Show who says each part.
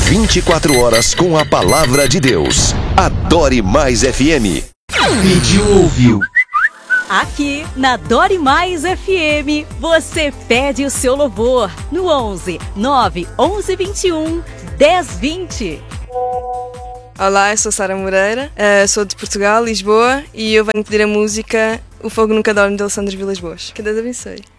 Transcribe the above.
Speaker 1: 24 horas com a palavra de Deus. Adore Mais FM. Pediu, ouviu.
Speaker 2: Aqui na Adore Mais FM, você pede o seu louvor no 11 9 11 21 10 20.
Speaker 3: Olá, eu sou Sara Moreira, sou de Portugal, Lisboa, e eu venho pedir a música O Fogo Nunca Dorme de Alessandro Vilas Boas. Que Deus abençoe.